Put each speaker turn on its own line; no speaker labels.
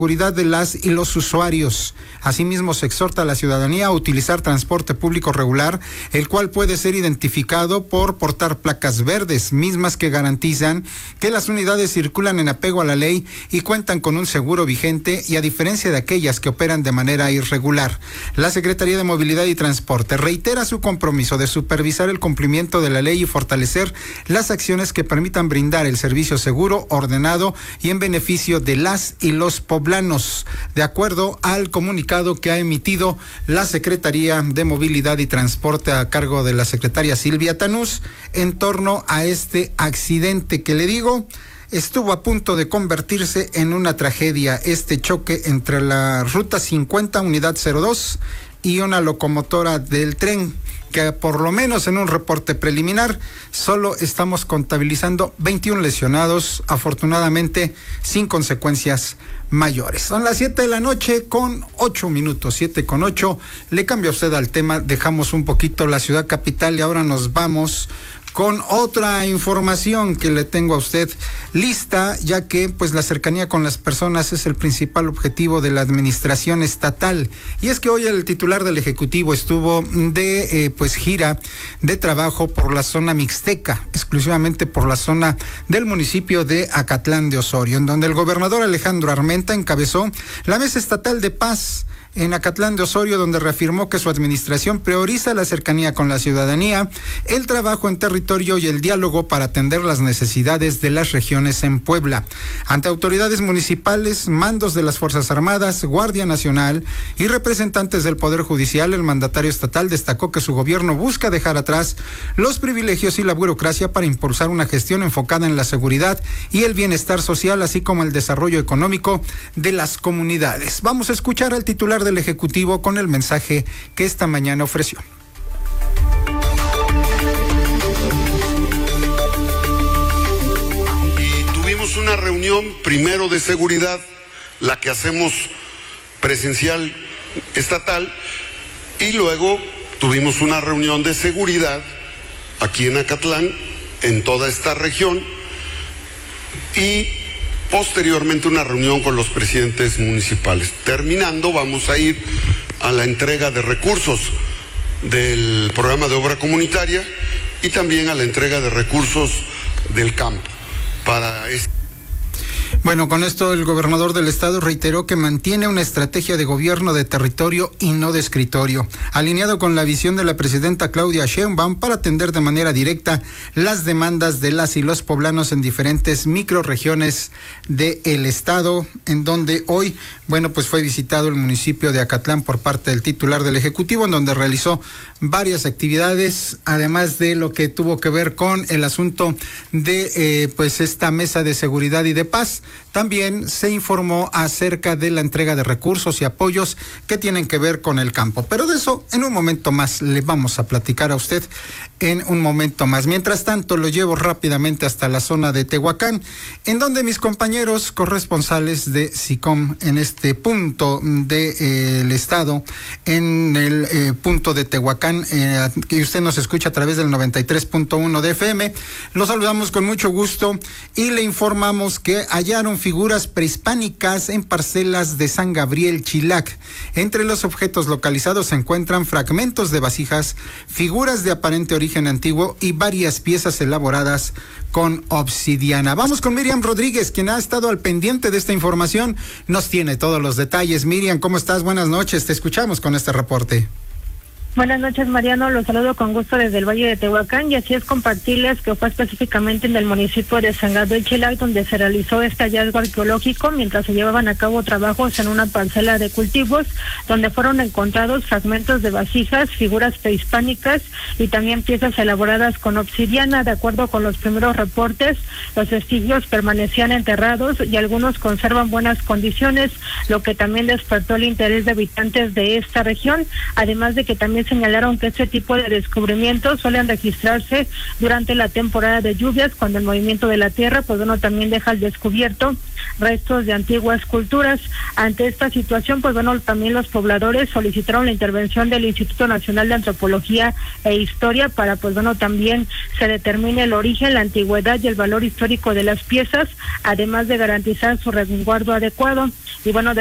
seguridad de las y los usuarios. Asimismo, se exhorta a la ciudadanía a utilizar transporte público regular, el cual puede ser identificado por portar placas verdes, mismas que garantizan que las unidades circulan en apego a la ley y cuentan con un seguro vigente, y a diferencia de aquellas que operan de manera irregular. La Secretaría de Movilidad y Transporte reitera su compromiso de supervisar el cumplimiento de la ley y fortalecer las acciones que permitan brindar el servicio seguro, ordenado y en beneficio de las y los poblanos, de acuerdo al comunicado que ha emitido la Secretaría de Movilidad y Transporte a cargo de la secretaria Silvia Tanús en torno a este accidente que, le digo, estuvo a punto de convertirse en una tragedia. Este choque entre la Ruta 50, Unidad 02, y una locomotora del tren, que por lo menos en un reporte preliminar solo estamos contabilizando 21 lesionados, afortunadamente sin consecuencias mayores. Son las 7 de la noche con 8 minutos, 7:08. Le cambio a usted al tema, dejamos un poquito la ciudad capital y ahora nos vamos con otra información que le tengo a usted lista, ya que pues la cercanía con las personas es el principal objetivo de la administración estatal. Y es que hoy el titular del Ejecutivo estuvo de gira de trabajo por la zona mixteca, exclusivamente por la zona del municipio de Acatlán de Osorio, en donde el gobernador Alejandro Armenta encabezó la Mesa Estatal de Paz en Acatlán de Osorio, donde reafirmó que su administración prioriza la cercanía con la ciudadanía, el trabajo en territorio y el diálogo para atender las necesidades de las regiones en Puebla. Ante autoridades municipales, mandos de las Fuerzas Armadas, Guardia Nacional y representantes del Poder Judicial, el mandatario estatal destacó que su gobierno busca dejar atrás los privilegios y la burocracia para impulsar una gestión enfocada en la seguridad y el bienestar social, así como el desarrollo económico de las comunidades. Vamos a escuchar al titular del Ejecutivo con el mensaje que esta mañana ofreció.
Y tuvimos una reunión primero de seguridad, la que hacemos presencial estatal, y luego tuvimos una reunión de seguridad aquí en Acatlán, en toda esta región, y posteriormente una reunión con los presidentes municipales. Terminando, vamos a ir a la entrega de recursos del programa de obra comunitaria y también a la entrega de recursos del campo para
Bueno, con esto el gobernador del estado reiteró que mantiene una estrategia de gobierno de territorio y no de escritorio, alineado con la visión de la presidenta Claudia Sheinbaum para atender de manera directa las demandas de las y los poblanos en diferentes microrregiones del estado, en donde hoy, pues fue visitado el municipio de Acatlán por parte del titular del Ejecutivo, en donde realizó varias actividades, además de lo que tuvo que ver con el asunto de esta mesa de seguridad y de paz. También se informó acerca de la entrega de recursos y apoyos que tienen que ver con el campo. Pero de eso en un momento más le vamos a platicar a usted en un momento más. Mientras tanto, lo llevo rápidamente hasta la zona de Tehuacán, en donde mis compañeros corresponsales de SICOM en este punto del estado, en el punto de Tehuacán, que usted nos escucha a través del 93.1 de FM, los saludamos con mucho gusto y le informamos que hallaron figuras prehispánicas en parcelas de San Gabriel, Chilac. Entre los objetos localizados se encuentran fragmentos de vasijas, figuras de aparente origen antiguo y varias piezas elaboradas con obsidiana. Vamos con Miriam Rodríguez, quien ha estado al pendiente de esta información. Nos tiene todos los detalles. Miriam, ¿cómo estás? Buenas noches. Te escuchamos con este reporte.
Buenas noches, Mariano, los saludo con gusto desde el Valle de Tehuacán, y así es compartirles que fue específicamente en el municipio de San Gabriel, Chilac, donde se realizó este hallazgo arqueológico mientras se llevaban a cabo trabajos en una parcela de cultivos, donde fueron encontrados fragmentos de vasijas, figuras prehispánicas y también piezas elaboradas con obsidiana. De acuerdo con los primeros reportes, los vestigios permanecían enterrados y algunos conservan buenas condiciones, lo que también despertó el interés de habitantes de esta región, además de que también también señalaron que este tipo de descubrimientos suelen registrarse durante la temporada de lluvias, cuando el movimiento de la tierra, pues bueno, también deja al descubierto restos de antiguas culturas. Ante esta situación, pues bueno, también los pobladores solicitaron la intervención del Instituto Nacional de Antropología e Historia para, pues bueno, también se determine el origen, la antigüedad y el valor histórico de las piezas, además de garantizar su resguardo adecuado. Y bueno,